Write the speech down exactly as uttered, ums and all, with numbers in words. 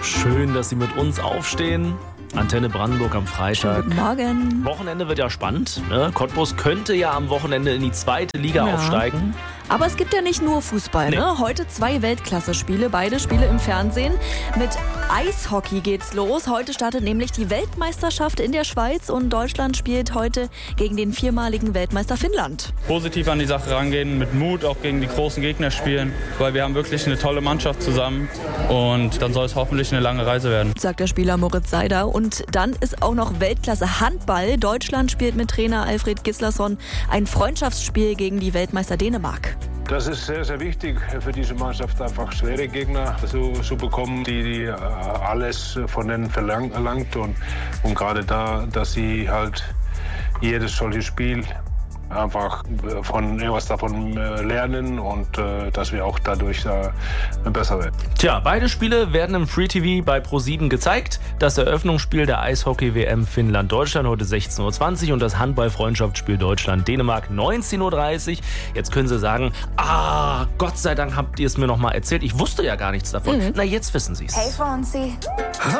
Schön, dass Sie mit uns aufstehen. Antenne Brandenburg am Freitag. Guten Morgen. Wochenende wird ja spannend. Ne? Cottbus könnte ja am Wochenende in die zweite Liga Ja. aufsteigen. Aber es gibt ja nicht nur Fußball, Nee. ne? Heute zwei Weltklasse-Spiele, beide Spiele im Fernsehen. Mit Eishockey geht's los. Heute startet nämlich die Weltmeisterschaft in der Schweiz und Deutschland spielt heute gegen den viermaligen Weltmeister Finnland. Positiv an die Sache rangehen, mit Mut auch gegen die großen Gegner spielen, weil wir haben wirklich eine tolle Mannschaft zusammen und dann soll es hoffentlich eine lange Reise werden. Sagt der Spieler Moritz Seider. Und dann ist auch noch Weltklasse Handball. Deutschland spielt mit Trainer Alfred Gislason ein Freundschaftsspiel gegen die Weltmeister Dänemark. Das ist sehr, sehr wichtig für diese Mannschaft, einfach schwere Gegner zu, zu bekommen, die, die äh, alles von denen verlangt. Und, und gerade da, dass sie halt jedes solche Spiel einfach von irgendwas davon lernen und äh, dass wir auch dadurch äh, besser werden. Tja, beide Spiele werden im Free T V bei ProSieben gezeigt. Das Eröffnungsspiel der Eishockey-W M Finnland-Deutschland heute sechzehn Uhr zwanzig und das Handball-Freundschaftsspiel Deutschland-Dänemark neunzehn Uhr dreißig. Jetzt können Sie sagen, ah, Gott sei Dank habt ihr es mir noch mal erzählt. Ich wusste ja gar nichts davon. Mhm. Na, jetzt wissen Sie es. Hey Fonzie.